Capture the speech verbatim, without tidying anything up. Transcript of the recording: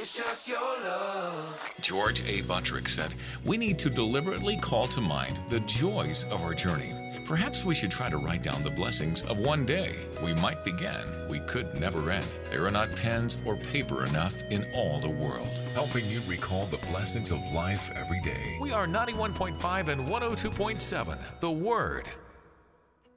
It's just your love. George A. Buttrick said, "We need to deliberately call to mind the joys of our journey. Perhaps we should try to write down the blessings of one day. We might begin, we could never end. There are not pens or paper enough in all the world." Helping you recall the blessings of life every day. We are ninety-one point five and one oh two point seven, The Word.